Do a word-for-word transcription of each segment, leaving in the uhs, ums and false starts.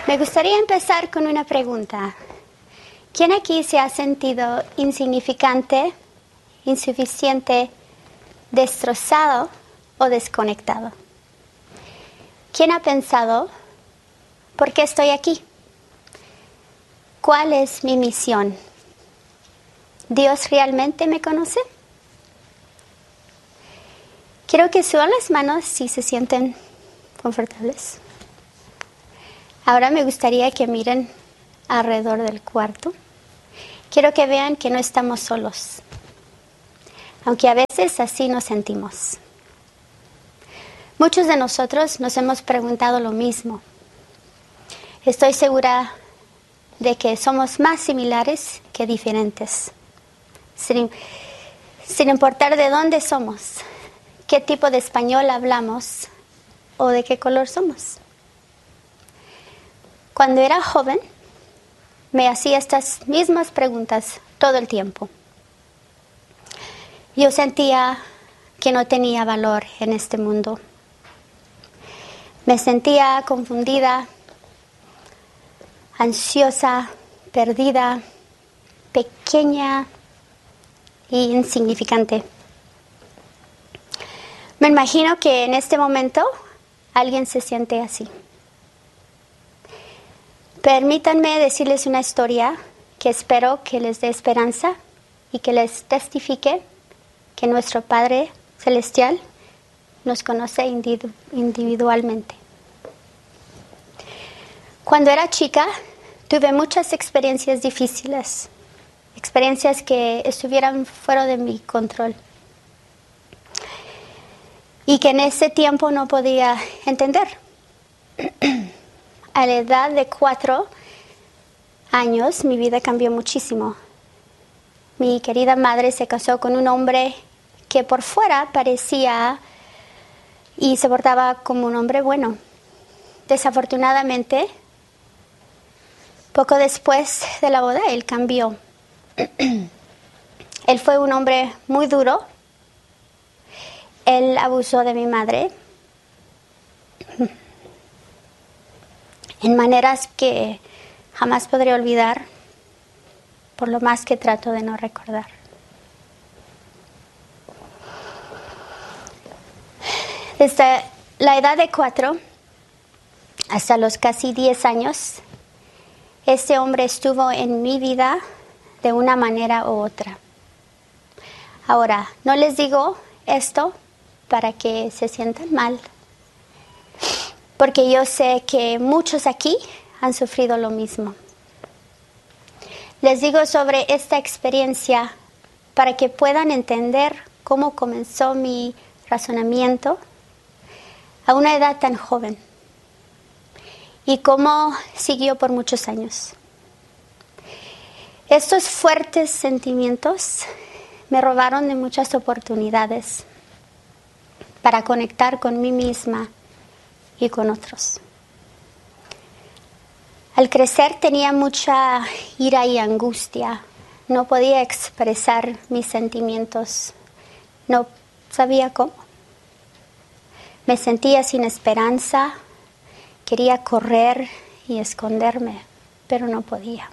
Me gustaría empezar con una pregunta. ¿Quién aquí se ha sentido insignificante, insuficiente, destrozado o desconectado? ¿Quién ha pensado, ¿por qué estoy aquí? ¿Cuál es mi misión? ¿Dios realmente me conoce? Quiero que suban las manos si se sienten confortables. Ahora me gustaría que miren alrededor del cuarto. Quiero que vean que no estamos solos, aunque a veces así nos sentimos. Muchos de nosotros nos hemos preguntado lo mismo. Estoy segura de que somos más similares que diferentes, sin, sin importar de dónde somos, qué tipo de español hablamos o de qué color somos. Cuando era joven, me hacía estas mismas preguntas todo el tiempo. Yo sentía que no tenía valor en este mundo. Me sentía confundida, ansiosa, perdida, pequeña e insignificante. Me imagino que en este momento alguien se siente así. Permítanme decirles una historia que espero que les dé esperanza y que les testifique que nuestro Padre Celestial nos conoce individualmente. Cuando era chica, tuve muchas experiencias difíciles, experiencias que estuvieran fuera de mi control y que en ese tiempo no podía entender. A la edad de cuatro años, mi vida cambió muchísimo. Mi querida madre se casó con un hombre que por fuera parecía y se portaba como un hombre bueno. Desafortunadamente, poco después de la boda, él cambió. Él fue un hombre muy duro. Él abusó de mi madre en maneras que jamás podré olvidar, por lo más que trato de no recordar. Desde la edad de cuatro hasta los casi diez años, este hombre estuvo en mi vida de una manera u otra. Ahora, no les digo esto para que se sientan mal, porque yo sé que muchos aquí han sufrido lo mismo. Les digo sobre esta experiencia para que puedan entender cómo comenzó mi razonamiento a una edad tan joven y cómo siguió por muchos años. Estos fuertes sentimientos me robaron de muchas oportunidades para conectar con mí misma y con otros. Al crecer tenía mucha ira y angustia. No podía expresar mis sentimientos. No sabía cómo. Me sentía sin esperanza. Quería correr y esconderme, pero no podía.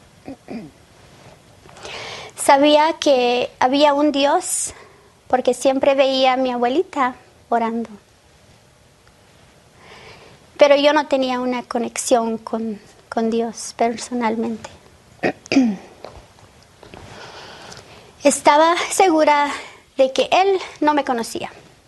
Sabía que había un Dios porque siempre veía a mi abuelita orando. Pero yo no tenía una conexión con, con Dios personalmente. Estaba segura de que Él no me conocía.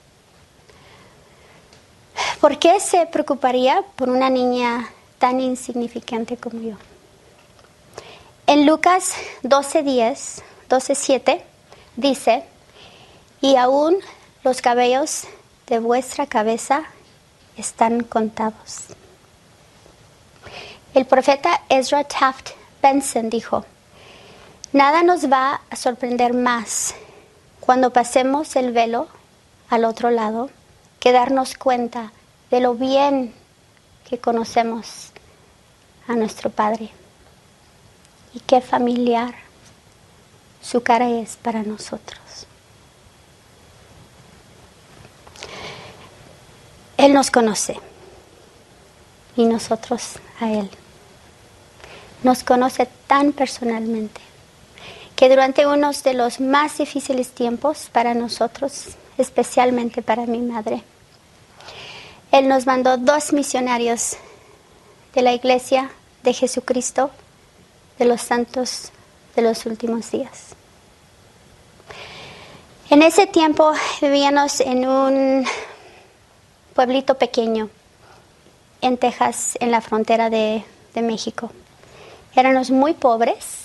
¿Por qué se preocuparía por una niña tan insignificante como yo? En Lucas doce diez, doce siete dice: y aún los cabellos de vuestra cabeza están contados. El profeta Ezra Taft Benson dijo: nada nos va a sorprender más cuando pasemos el velo al otro lado que darnos cuenta de lo bien que conocemos a nuestro Padre y qué familiar su cara es para nosotros. Él nos conoce. y nosotros a Él. Nos conoce tan personalmente que durante uno de los más difíciles tiempos para nosotros, especialmente para mi madre, Él nos mandó dos misionarios de la Iglesia de Jesucristo de los Santos de los Últimos Días. En ese tiempo vivíamos en un pueblito pequeño en Texas, en la frontera de, de México. Éramos muy pobres,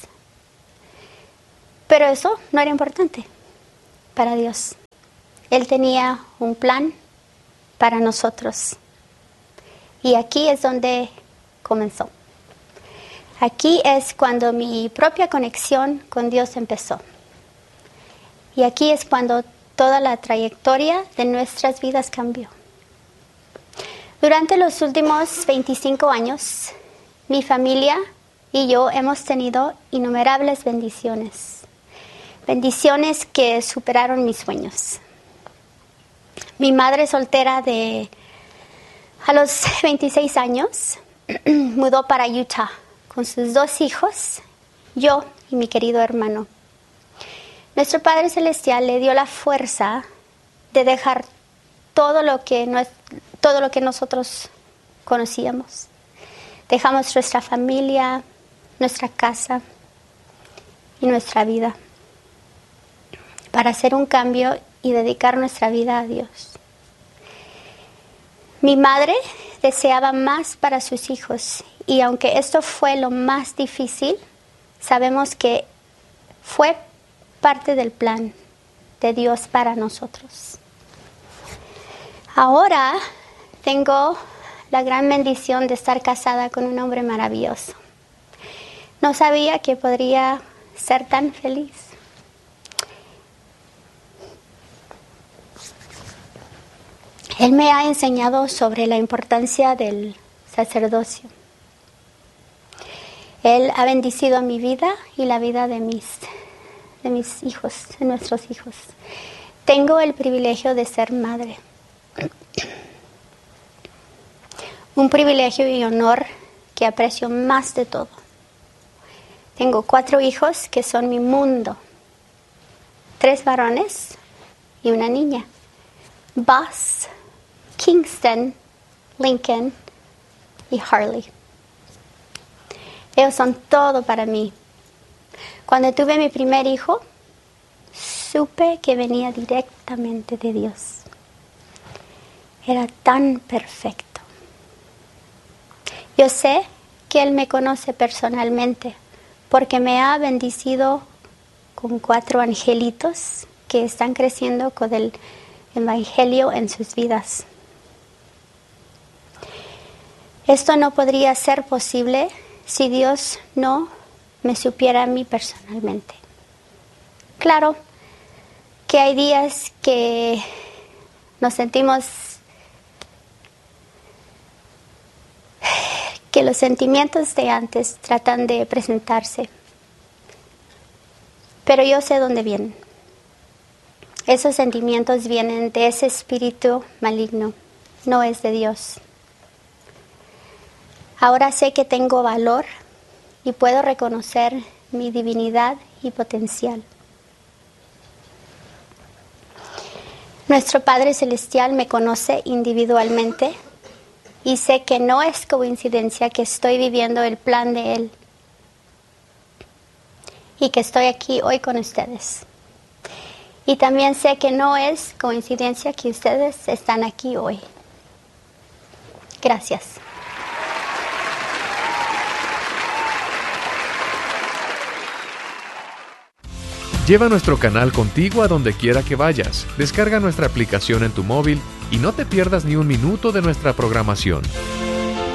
pero eso no era importante para Dios. Él tenía un plan para nosotros. Y aquí es donde comenzó. Aquí es cuando mi propia conexión con Dios empezó. Y aquí es cuando toda la trayectoria de nuestras vidas cambió. Durante los últimos veinticinco años, mi familia y yo hemos tenido innumerables bendiciones. Bendiciones que superaron mis sueños. Mi madre soltera de a los veintiséis años mudó para Utah con sus dos hijos, yo y mi querido hermano. Nuestro Padre Celestial le dio la fuerza de dejar todo lo que, no es, todo lo que nosotros conocíamos. Dejamos nuestra familia, nuestra casa y nuestra vida para hacer un cambio y dedicar nuestra vida a Dios. Mi madre deseaba más para sus hijos y aunque esto fue lo más difícil, sabemos que fue parte del plan de Dios para nosotros. Ahora tengo la gran bendición de estar casada con un hombre maravilloso. No sabía que podría ser tan feliz. Él me ha enseñado sobre la importancia del sacerdocio. Él ha bendecido mi vida y la vida de mis, de mis hijos, de nuestros hijos. Tengo el privilegio de ser madre. Un privilegio y honor que aprecio más de todo. Tengo cuatro hijos que son mi mundo. Tres varones y una niña. Buzz, Kingston, Lincoln y Harley. Ellos son todo para mí. Cuando tuve mi primer hijo, supe que venía directamente de Dios. Era tan perfecto. Yo sé que Él me conoce personalmente porque me ha bendecido con cuatro angelitos que están creciendo con el Evangelio en sus vidas. Esto no podría ser posible si Dios no me supiera a mí personalmente. Claro que hay días que nos sentimos que los sentimientos de antes tratan de presentarse, pero yo sé dónde vienen. Esos sentimientos vienen de ese espíritu maligno, no es de Dios. Ahora sé que tengo valor y puedo reconocer mi divinidad y potencial. Nuestro Padre Celestial me conoce individualmente y sé que no es coincidencia que estoy viviendo el plan de Él y que estoy aquí hoy con ustedes. Y también sé que no es coincidencia que ustedes están aquí hoy. Gracias. Lleva nuestro canal contigo a donde quiera que vayas. Descarga nuestra aplicación en tu móvil y no te pierdas ni un minuto de nuestra programación.